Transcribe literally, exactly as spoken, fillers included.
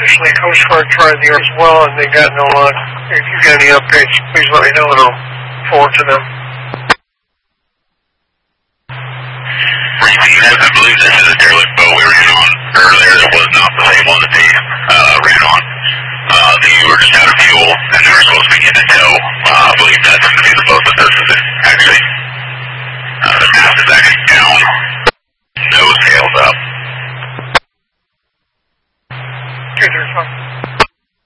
Actually, Coast Guard tried the as well, and they got no luck. If you got any updates, please let me know, and I'll forward to them. I believe this is a derelict boat we ran on earlier that was not the same one that they uh, ran on. Uh, they were just out of fuel, and they were supposed to be getting a tow. Uh, I believe that's going to be the